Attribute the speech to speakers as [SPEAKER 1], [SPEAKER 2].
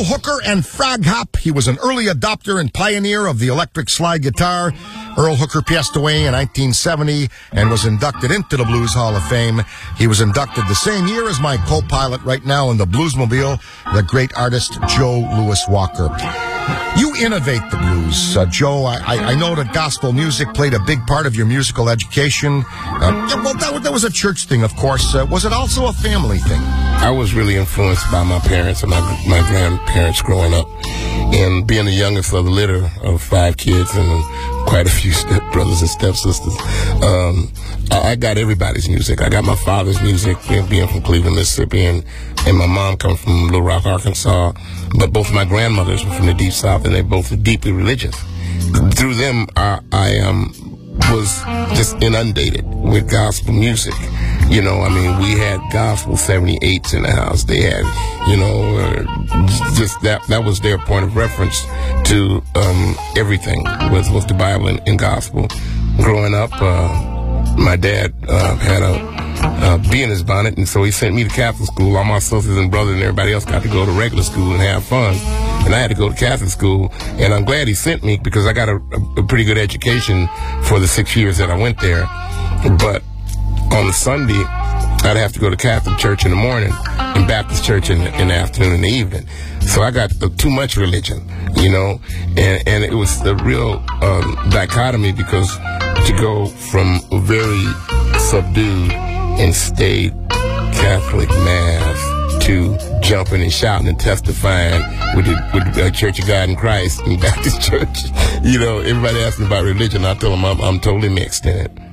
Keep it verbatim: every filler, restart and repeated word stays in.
[SPEAKER 1] Earl Hooker and Frog Hop. He was an early adopter and pioneer of the electric slide guitar. Earl Hooker passed away in nineteen seventy and was inducted into the Blues Hall of Fame. He was inducted the same year as my co-pilot right now in the Bluesmobile, the great artist Joe Louis Walker. You innovate the blues. Uh, Joe, I, I know that gospel music played a big part of your musical education. Uh, yeah, well, that, that was a church thing, of course. Uh, was it also a family thing?
[SPEAKER 2] I was really influenced by my parents and my, my grandparents growing up. And being the youngest of the litter of five kids and quite a few step brothers and stepsisters, um, I, I got everybody's music. I got my father's music, being from Cleveland, Mississippi, and, and my mom comes from Little Rock, Arkansas. But both of my grandmothers were from the Deep South, and they both were deeply religious. Through them, I, I um, was just inundated with gospel music. You know, I mean, we had gospel seventy-eights in the house. They had, you know, uh, just that that was their point of reference to um, everything was, was the Bible and, and gospel. Growing up, uh, my dad uh, had a uh, bee in his bonnet, and so he sent me to Catholic school. All my sisters and brothers and everybody else got to go to regular school and have fun. And I had to go to Catholic school, and I'm glad he sent me because I got a, a, a pretty good education for the six years that I went there. But on Sunday, I'd have to go to Catholic church in the morning and Baptist church in the, in the afternoon and the evening. So I got uh, too much religion, you know, and, and it was a real um, dichotomy because to go from a very subdued and staid Catholic mass to jumping and shouting and testifying with the, with the Church of God in Christ and Baptist church, you know, everybody asking about religion, I tell them I'm, I'm totally mixed in it.